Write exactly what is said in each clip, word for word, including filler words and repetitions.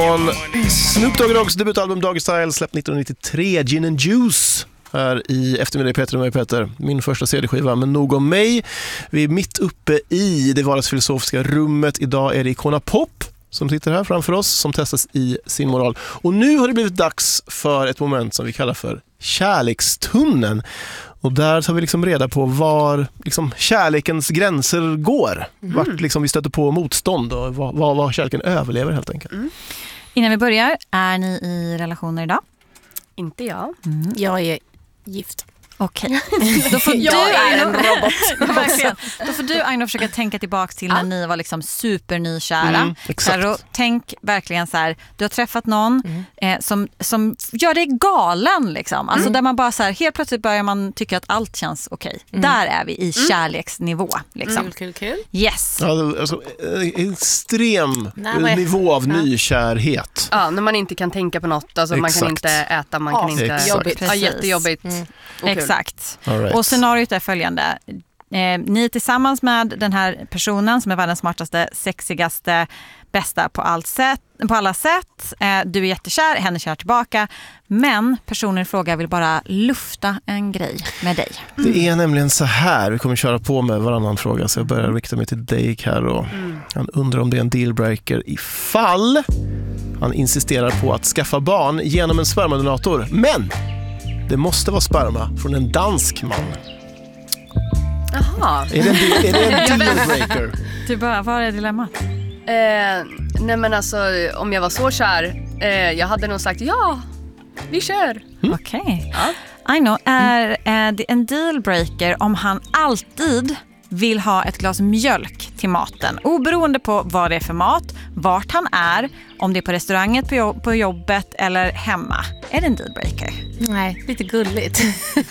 Snoop Dogg Doggs debutalbum Doggy Style släppt nittonhundranittiotre, Gin and Juice här i eftermiddag. Peter och mig, Peter, min första C D-skiva, men nog om mig. Vi är mitt uppe i det vardagsfilosofiska rummet. Idag är det Icona Pop som sitter här framför oss, som testas i sin moral. Och nu har det blivit dags för ett moment som vi kallar för kärlekstunneln. Och där tar vi liksom reda på var liksom kärlekens gränser går. Mm. Vart liksom vi stöter på motstånd och var, var, var kärleken överlever helt enkelt. Mm. Innan vi börjar, är ni i relationer idag? Inte jag. Mm. Jag är gift. Okej. Då får jag du, är Aino, en robot. verkligen. Då får du, Aino, försöka tänka tillbaka till när ja. ni var liksom supernykära. Mm, exakt. Så tänk verkligen så här, du har träffat någon mm. eh, som, som gör dig galen liksom. Alltså mm. där man bara så här, helt plötsligt börjar man tycka att allt känns okej. Mm. Där är vi i kärleksnivå liksom. Mm. Kul, kul, kul. Yes. Ja, alltså, extrem Nej, nivå av ja. nykärhet. Ja, när man inte kan tänka på något. Alltså, man kan inte äta, man kan ja, inte... Jobbigt. Ja, jättejobbigt. Mm. Exakt. Right. Och scenariot är följande. Eh, ni är tillsammans med den här personen som är världens smartaste, sexigaste, bästa på, allt sätt, på alla sätt. Eh, du är jättekär, henne kär tillbaka. Men personen i fråga vill bara lufta en grej med dig. Mm. Det är nämligen så här, vi kommer köra på med varannan fråga, så jag börjar rikta mig till dig, Karo. Mm. Han undrar om det är en dealbreaker ifall han insisterar på att skaffa barn genom en spermadonator. Men det måste vara sperma från en dansk man. Jaha. Är det en, deal, är det en dealbreaker? Du bara, vad är dilemmat? Eh, nej men alltså, om jag var så kär, eh, jag hade nog sagt ja, vi kör. Mm. Okej. Okay. Ja. I know, är, är det en dealbreaker om han alltid vill ha ett glas mjölk till maten, oberoende på vad det är för mat, vart han är, om det är på restaurangen, på, jobb, på jobbet eller hemma? Är det en dealbreaker? Nej, lite gulligt.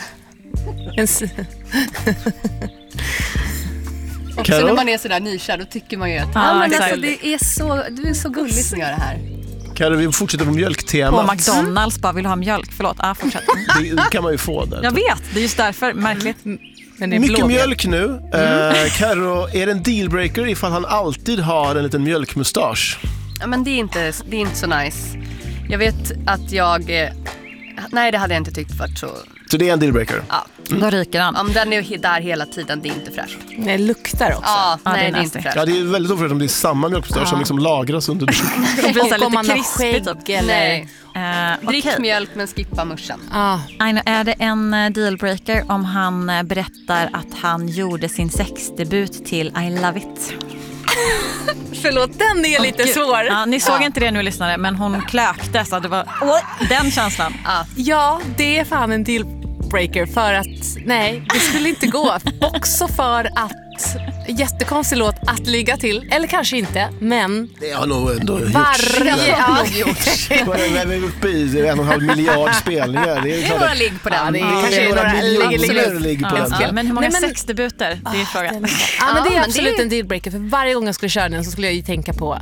Också när man är sådär nykär, då tycker man ju att ja, men alltså, det är så, du är så gullig som gör det här. Kan vi fortsätta på mjölktemat? På McDonalds bara vill ha mjölk. Förlåt, ah, fortsätt. Det kan man ju få där. Jag vet, det är just därför, märkligt. Mm. Men det är mycket mjölk nu. Mm. Eh, Karo, är det en dealbreaker ifall han alltid har en liten mjölkmustasch? Ja, men det är inte, det är inte så nice. Jag vet att jag... Nej, det hade jag inte tyckt för så... Så det är en dealbreaker? Ja. Mm. Då ryker han. Om den är där hela tiden, det är inte fräscht. Det luktar också. Ja, ja nej, det är, det är inte fräscht. Ja, det är väldigt ofräscht om det är samma mjölkmustasch ja. som liksom lagras under... Det blir så lite krispigt upp. Nej. Uh, Drick okay. mjölk men skippa muschen. Ah. Aino, är det en dealbreaker om han berättar att han gjorde sin sexdebut till I Love It? Förlåt, den är lite oh, svår. Ja, ni såg ja. inte det nu, lyssnare, men hon klökte så det var oh, den känslan. Ja. ja, det är fan en dealbreaker för att nej, det skulle inte gå. Också för att jättekonstig låt att ligga till, eller kanske inte, men det har nog ändå gjorts. Varje ja. gjorts. Vi är uppe i en och en halv miljard spelningar. Det är, det är några ligg på den. Ja, det är, ja, kanske är några miljoner ligg på ja, den. Ja. Men hur många Nej, men, sexdebuter? Det är frågan. Ja, ja, men det är absolut det är... en dealbreaker. För varje gång jag skulle köra den så skulle jag ju tänka på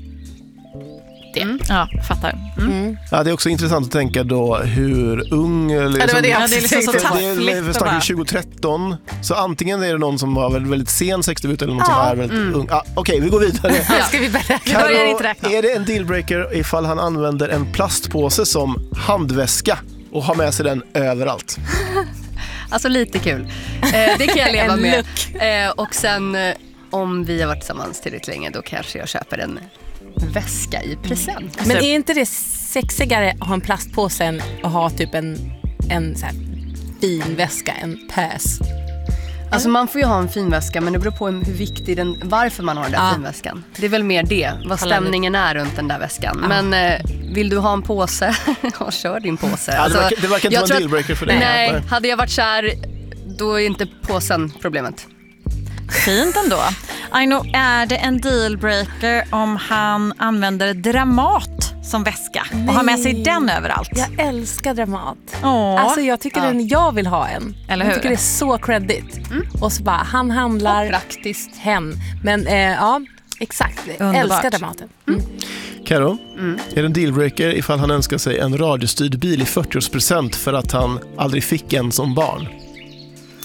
det. Mm. Ja, fattar. Mm. Mm. Ja, det är också intressant att tänka då hur ung eller ja, det var det jag ja, det är liksom så taffligt. Det är tjugo tretton. Så antingen är det någon som var väldigt, väldigt sen sexdebut eller någon ja. som är väldigt mm. ung. Ah, Okej, okay, vi går vidare. Ja. Ska vi börja? Karo, börjar inte räkna. Är det en dealbreaker ifall han använder en plastpåse som handväska och har med sig den överallt? Alltså lite kul. Eh, det kan jag leva med. Eh, och sen eh, om vi har varit tillsammans tillräckligt länge, då kanske jag köper en väska i present. Men är inte det sexigare att ha en plastpåse än att ha typ en, en så här fin väska, en pös? Alltså man får ju ha en fin väska, men det beror på hur viktig den, varför man har den där ja. finväskan. Det är väl mer det, vad stämningen är runt den där väskan. Ja. Men eh, vill du ha en påse, ja, kör din påse. Ja, alltså, det verkar, det verkar inte vara en dealbreaker för dig. Nej, nej, hade jag varit kär, då är inte påsen problemet. Fint ändå. Aino, är det en dealbreaker om han använder Dramat som väska och Nej. har med sig den överallt? Jag älskar Dramat. Åh. Alltså jag tycker ja. den, jag vill ha en. Eller hur? Jag tycker det är så credit. Mm. Och så bara, han handlar och praktiskt hem. Men eh, ja, exakt. Jag älskar Dramaten. Mm. Karo, mm. är det en dealbreaker ifall han önskar sig en radiostyrd bil i fyrtioårspresent för att han aldrig fick en som barn?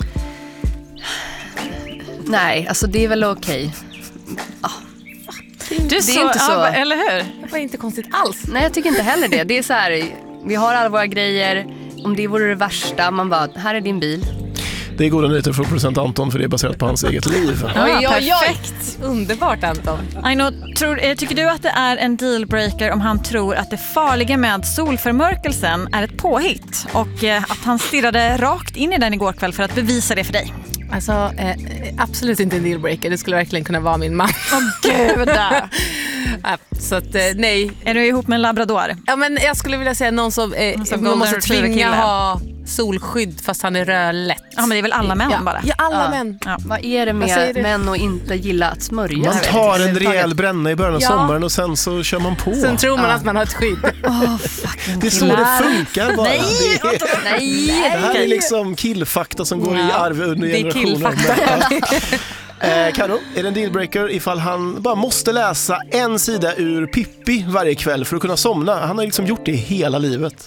Nej, alltså det är väl okej. Ah, Du är det är inte så. Ja, eller hur? Det var inte konstigt alls. Nej, jag tycker inte heller det. Det är så här, vi har alla våra grejer. Om det vore det värsta, man bara, här är din bil. Det är goda nyheter för producent Anton, för det är baserat på hans eget liv. Ja, Oj, oj, oj. perfekt. Underbart, Anton. Aino, tror, eh, tycker du att det är en dealbreaker om han tror att det farliga med solförmörkelsen är ett påhitt och eh, att han stirrade rakt in i den igår kväll för att bevisa det för dig? Alltså, eh, absolut inte en dealbreaker. Det skulle verkligen kunna vara min man. Åh gud! Ja, så att, eh, nej. Är du ihop med en labrador? Ja, men jag skulle vilja säga någon som, eh, som man måste retriever tvinga kille. ha solskydd fast han är rödlätt. Ja, men det är väl alla män ja. bara? Ja, alla Ja. män. Ja. Vad är det Vad säger med du? män och inte gilla att smörja? Man Jag vet tar inte. en rejäl bränna i början av Ja. sommaren och sen så kör man på. Sen tror man att man har ett skydd. Åh, fucking Det är så killar. det funkar bara. Nej, det, är, Nej, det här är liksom killfakta som går i Ja, arv under det är generationer. Eh, Karo, är det en dealbreaker ifall han bara måste läsa en sida ur Pippi varje kväll för att kunna somna? Han har liksom gjort det hela livet.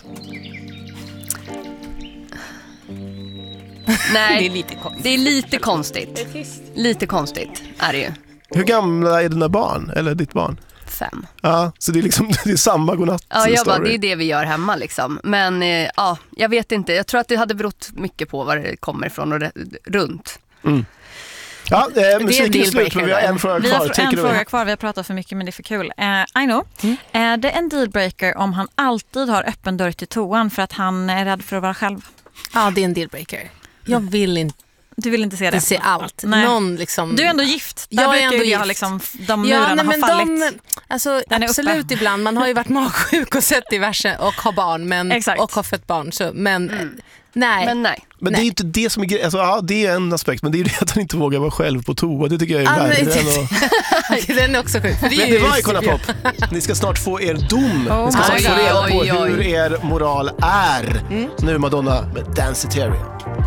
Nej, Det är lite konstigt. det är lite konstigt. Lite konstigt är det ju. Hur gamla är dina barn? Eller ditt barn? Fem. Ja, så det är liksom det är samma godnatt Ja, jag bara, story. det är det vi gör hemma liksom. Men eh, ja, jag vet inte. Jag tror att det hade berott mycket på var det kommer ifrån och re- runt. Mm. Ja, eh, musiken är slut, dealbreaker, men vi har en fråga Vi kvar. har Take en it away. fråga kvar, vi har pratat för mycket men det är för kul. Eh, Aino, är det en dealbreaker om han alltid har öppen dörr till toan för att han är rädd för att vara själv? Ja, det är en dealbreaker. Jag vill inte Du vill inte se det? se allt. Nej. Någon liksom... Du är ändå gift. Där Jag är brukar ändå ju jag gift. liksom, de Ja, murarna nej, men har fallit. de, alltså, Den är absolut uppe. ibland. Man har ju varit magsjuk och sett diverse och har barn men, Exakt. och har fött barn. Så, men nej. Men nej. Men det är ju inte det som är gre- alltså, ja, det är en aspekt, men det är ju det att han inte vågar vara själv på toa. Det tycker jag är Ja, men- värre än att... Den är också sjuk. För det är Men ju det var just- Icona Pop. Ni ska snart få er dom. Oh Ni ska snart my få God. reda på Oj, oj. hur er moral är. Nu Madonna med Dancing Terry.